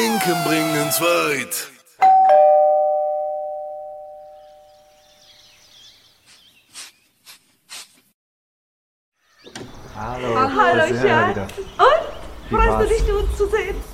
Linken bringen's weit. Hallo. Hallo, Schatz. Und? Freust du dich, uns zu sehen?